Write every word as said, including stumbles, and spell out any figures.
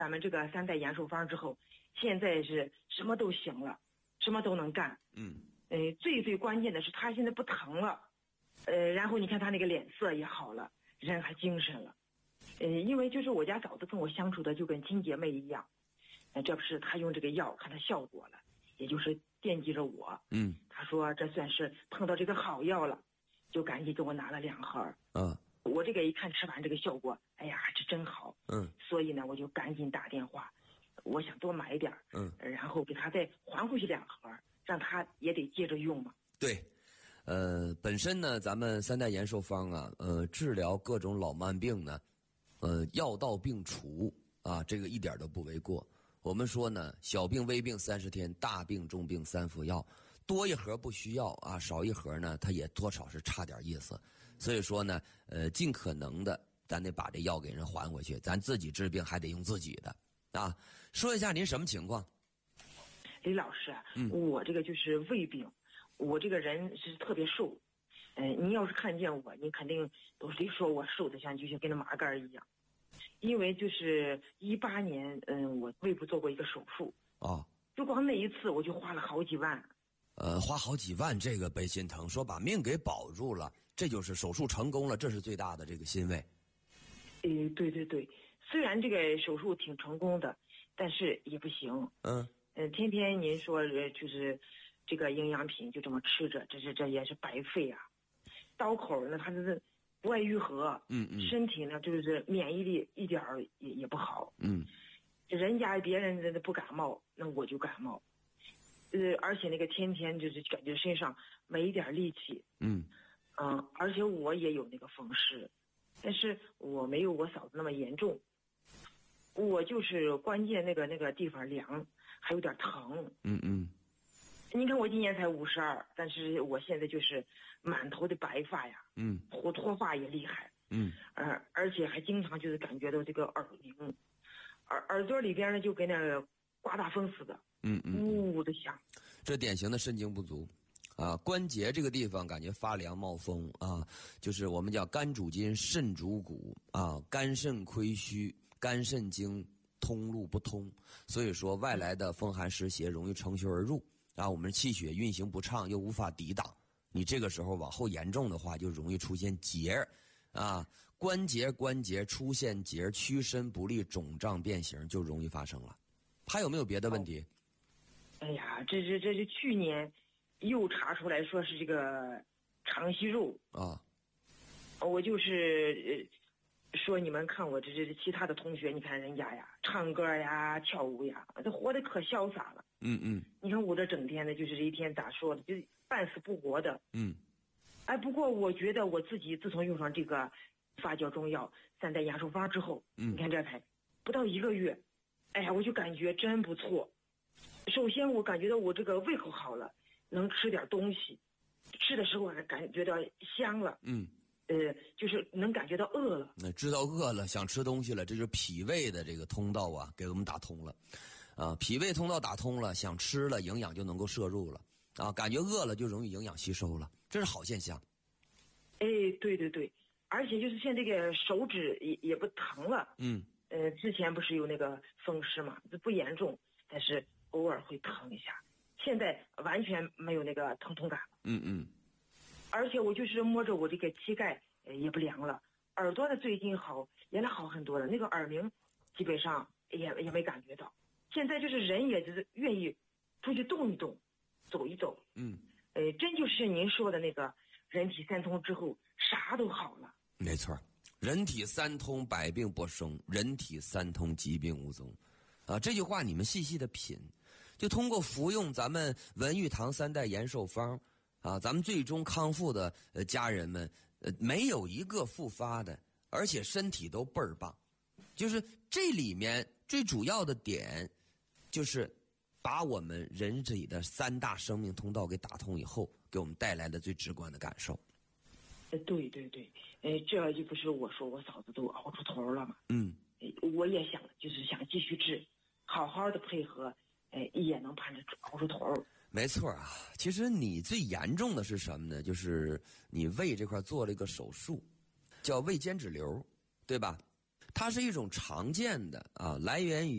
咱们这个三代延寿方之后，现在是什么都行了，什么都能干。 嗯， 呃，最最关键的是他现在不疼了，呃，然后你看他那个脸色也好了，人还精神了。呃，因为就是我家嫂子跟我相处的就跟亲姐妹一样，呃，这不是他用这个药看他效果了，也就是惦记着我。 嗯， 他说这算是碰到这个好药了，就赶紧给我拿了两盒。 嗯， 我这个一看吃完这个效果，哎呀，这真好。 嗯， 所以呢，我就赶紧打电话，我想多买点， 嗯， 然后给他再还回去两盒，让他也得接着用嘛。 对，呃，本身呢，咱们三代延寿方啊，呃，治疗各种老慢病呢，呃，药到病除啊，这个一点都不为过。我们说呢，小病微病三十天，大病重病三服药，多一盒不需要啊，少一盒呢，它也多少是差点意思。所以说呢，呃，尽可能的，咱得把这药给人还回去，咱自己治病还得用自己的啊。说一下您什么情况？ 李老师， 嗯， 我这个就是胃病，我这个人是特别瘦，嗯、呃，你要是看见我，你肯定都是说我瘦的像就像跟那麻杆一样。因为就是一八年，嗯，我胃部做过一个手术哦， 就光那一次我就花了好几万。 呃，花好几万，这个倍心疼。说把命给保住了，这就是手术成功了，这是最大的这个欣慰。 呃，对对对，虽然这个手术挺成功的，但是也不行。 嗯， 呃，天天您说就是这个营养品就这么吃着，这是这也是白费啊。刀口呢，它就是不爱愈合， 嗯嗯， 身体呢就是免疫力一点儿也也不好， 嗯， 人家别人不感冒，那我就感冒，呃，而且那个天天就是感觉身上没一点力气， 嗯嗯，而且我也有那个风湿，但是我没有我嫂子那么严重，我就是关键那个那个地方凉，还有点疼， 嗯嗯。 你看我今年才五十二，但是我现在就是满头的白发呀， 嗯， 脱脱发也厉害， 嗯， 而而且还经常就是感觉到这个耳鸣，耳耳朵里边呢就跟那个刮大风似的， 嗯嗯， 呜呜的响。 这典型的肾精不足，啊，关节这个地方感觉发凉冒风啊，就是我们叫肝主筋，肾主骨啊，肝肾亏虚，肝肾经通路不通，所以说外来的风寒湿邪容易乘虚而入。啊，我们气血运行不畅，又无法抵挡，你这个时候往后严重的话，就容易出现结儿，啊，关节关节出现结儿，屈伸不利，肿胀变形就容易发生了。还有没有别的问题？ 哦、哎呀，这是这是去年又查出来说是这个肠息肉啊， 我就是呃说你们看我这这其他的同学，你看人家呀，唱歌呀，跳舞呀，这活得可潇洒了。 嗯嗯， 你看我这整天的，就是这一天咋说的，就是半死不活的。 嗯， 哎，不过我觉得我自己自从用上这个发酵中药三代延寿方之后， 嗯， 你看这才不到一个月，哎呀，我就感觉真不错。首先我感觉到我这个胃口好了，能吃点东西，吃的时候还感觉到香了。 嗯。 呃，就是能感觉到饿了， 那知道饿了，想吃东西了，这就是脾胃的这个通道啊，给我们打通了，啊，脾胃通道打通了，想吃了，营养就能够摄入了，啊，感觉饿了就容易营养吸收了，这是好现象。 哎，对对对，而且就是现在这个手指也也不疼了， 嗯， 呃，之前不是有那个风湿嘛，不严重，但是偶尔会疼一下，现在完全没有那个疼痛感了。 嗯嗯。 而且我就是摸着我这个膝盖，呃，也不凉了。耳朵的最近好，原来好很多了。那个耳鸣，基本上也也没感觉到。现在就是人也就是愿意出去动一动，走一走。 嗯， 呃，真就是您说的那个人体三通之后，啥都好了。 没错，人体三通，百病不生；人体三通，疾病无踪。啊，这句话你们细细的品，就通过服用咱们文玉堂三代延寿方。啊，咱们最终康复的呃家人们，呃，没有一个复发的，而且身体都倍儿棒。就是这里面最主要的点，就是把我们人体的三大生命通道给打通以后，给我们带来的最直观的感受。 呃，对对对，呃，这就不是我说我嫂子都熬出头了嘛。 嗯， 我也想就是想继续治，好好的配合，哎、呃，也能盼着熬出头。 没错啊，其实你最严重的是什么呢？就是你胃这块做了一个手术，叫胃间脂瘤，对吧？ 它是一种常见的啊，来源于